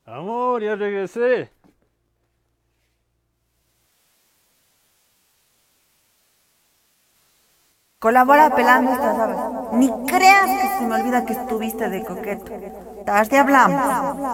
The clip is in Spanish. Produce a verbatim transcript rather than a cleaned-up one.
Amor, ya regresé. Colabora pelando estas habas. Ni creas que se me olvida que estuviste de coqueto. Tarde hablamos.